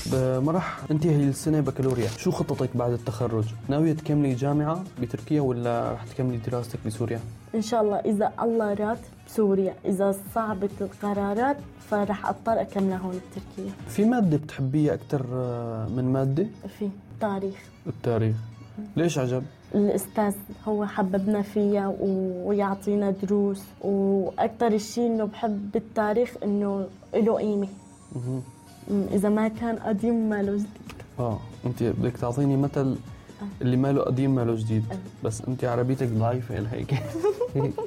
ما راح انتهي هي السنة بكالوريا، شو خططك بعد التخرج؟ ناوية تكملي جامعة بتركيا ولا راح تكملي دراستك بسوريا؟ إن شاء الله إذا الله راد بسوريا، إذا صعبت القرارات فراح أضطر أكملها هون بتركيا. في مادة بتحبيها أكتر من مادة؟ في تاريخ. التاريخ. ليش عجب؟ الأستاذ هو حببنا فيها ويعطينا دروس، وأكتر شيء إنه بحب التاريخ إنه له قيمة. إذا ما كان قديم ما له جديد. أنت بدك تعطيني مثل اللي ما له قديم ما له جديد. بس أنت عربيتك ضعيفة لهيك.